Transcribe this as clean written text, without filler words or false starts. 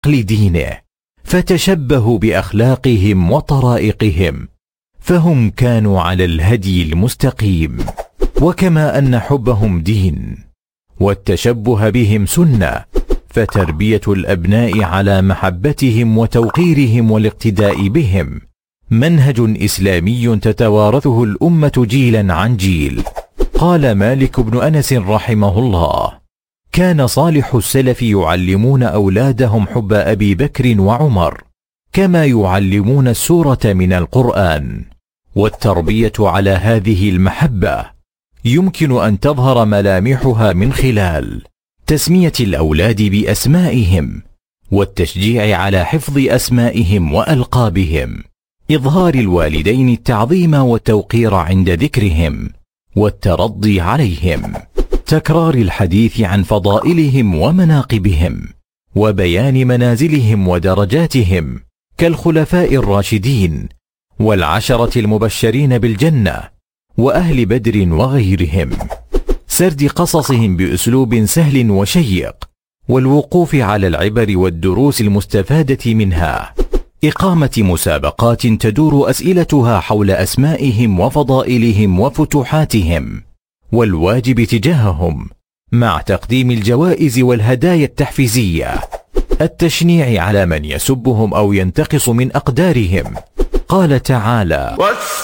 عقل دينه، فتشبهوا بأخلاقهم وطرائقهم، فهم كانوا على الهدي المستقيم. وكما أن حبهم دين والتشبه بهم سنة، فتربية الأبناء على محبتهم وتوقيرهم والاقتداء بهم منهج إسلامي تتوارثه الأمة جيلا عن جيل. قال مالك بن أنس رحمه الله: كان صالح السلف يعلمون أولادهم حب أبي بكر وعمر كما يعلمون السورة من القرآن. والتربية على هذه المحبة يمكن أن تظهر ملامحها من خلال تسمية الأولاد بأسمائهم، والتشجيع على حفظ أسمائهم وألقابهم، إظهار الوالدين التعظيم والتوقير عند ذكرهم، والترضي عليهم، تكرار الحديث عن فضائلهم ومناقبهم، وبيان منازلهم ودرجاتهم كالخلفاء الراشدين والعشرة المبشرين بالجنة وأهل بدر وغيرهم، سرد قصصهم بأسلوب سهل وشيق، والوقوف على العبر والدروس المستفادة منها، إقامة مسابقات تدور أسئلتها حول أسمائهم وفضائلهم وفتوحاتهم والواجب تجاههم، مع تقديم الجوائز والهدايا التحفيزية، التشنيع على من يسبهم أو ينتقص من أقدارهم. قال تعالى: